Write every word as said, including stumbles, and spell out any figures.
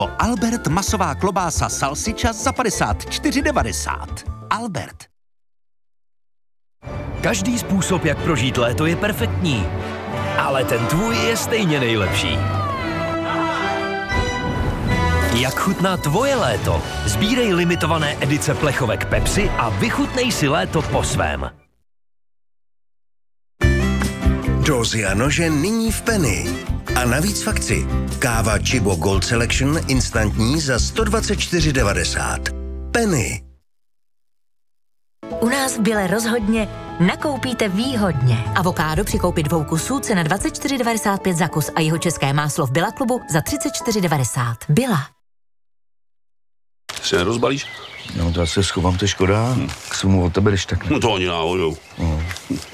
O Albert masová klobása salsiča za padesát čtyři devadesát. Albert. Každý způsob, jak prožít léto, je perfektní. Ale ten tvůj je stejně nejlepší. Jak chutná tvoje léto? Sbírej limitované edice plechovek Pepsi a vychutnej si léto po svém. Dózy a nože nyní v Penny. A navíc v akci. Káva Chibo Gold Selection instantní za sto dvacet čtyři devadesát. Penny. U nás v Bile rozhodně nakoupíte výhodně. Avokádo při koupi dvou kusů cena dvacet čtyři devadesát pět za kus a jeho české máslo v Billa klubu za třicet čtyři devadesát. Billa. Si nerozbalíš? No to já se schovám, to je škoda. Hmm. K svému od tebe, když tak ne. No to ani náhodou. No.